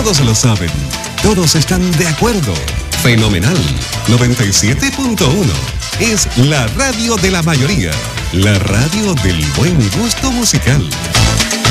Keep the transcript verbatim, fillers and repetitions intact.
Todos lo saben, todos están de acuerdo. Fenomenal. noventa y siete punto uno. Es la radio de la mayoría, la radio del buen gusto musical.